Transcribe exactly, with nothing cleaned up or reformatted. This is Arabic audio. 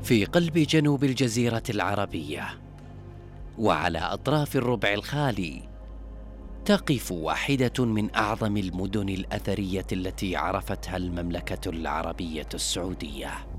في قلب جنوب الجزيرة العربية وعلى أطراف الربع الخالي تقف واحدة من أعظم المدن الأثرية التي عرفتها المملكة العربية السعودية.